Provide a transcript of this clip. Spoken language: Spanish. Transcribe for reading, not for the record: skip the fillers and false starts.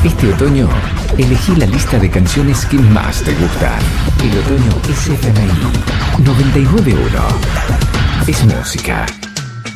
Este otoño, elegí la lista de canciones que más te gustan. El otoño es FMI 99.1. Es música.